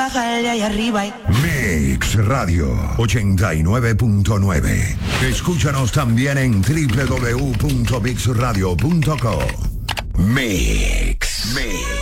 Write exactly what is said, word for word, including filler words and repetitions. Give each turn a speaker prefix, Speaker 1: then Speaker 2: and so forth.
Speaker 1: Bájale ahí arriba.
Speaker 2: Mix Radio ochenta y nueve punto nueve. Escúchanos también en doble u doble u doble u punto mix radio punto com. Mix. Mix.